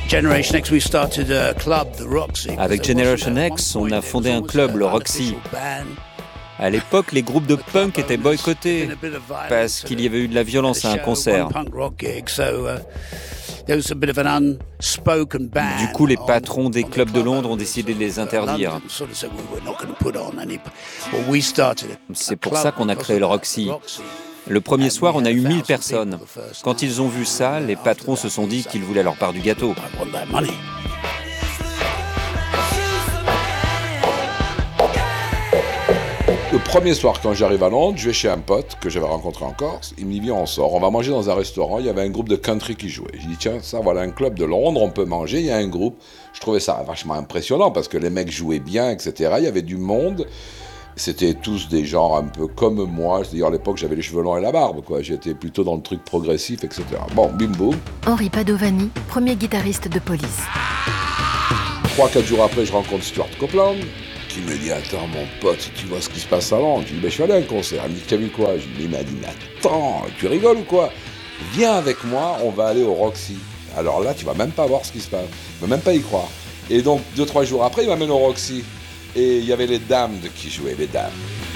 Avec Generation X, on a fondé un club, le Roxy. À l'époque, les groupes de punk étaient boycottés parce qu'il y avait eu de la violence à un concert. Du coup, les patrons des clubs de Londres ont décidé de les interdire. C'est pour ça qu'on a créé le Roxy. Le premier soir, on a eu 1000 personnes. Quand ils ont vu ça, les patrons se sont dit qu'ils voulaient leur part du gâteau. Le premier soir, quand j'arrive à Londres, je vais chez un pote que j'avais rencontré en Corse. Il me dit, viens, on sort, on va manger dans un restaurant. Il y avait un groupe de country qui jouait. Je dis, tiens, ça, voilà un club de Londres, on peut manger. Il y a un groupe. Je trouvais ça vachement impressionnant parce que les mecs jouaient bien, etc. Il y avait du monde. C'était tous des gens un peu comme moi. C'est-à-dire, à l'époque, j'avais les cheveux longs et la barbe, quoi. J'étais plutôt dans le truc progressif, etc. Bon, bim boum. Henri Padovani, premier guitariste de Police. 3-4 jours après, je rencontre Stuart Copeland, qui me dit, attends, mon pote, tu vois ce qui se passe à Londres? Je dis, je suis allé à un concert. Il me dit, tu as vu quoi? Je lui dis, il m'a dit, mais attends, tu rigoles ou quoi? Viens avec moi, on va aller au Roxy. Alors là, tu vas même pas voir ce qui se passe. Tu vas même pas y croire. Et donc, 2-3 jours après, il m'amène au Roxy. Et il y avait les dames qui jouaient, les dames.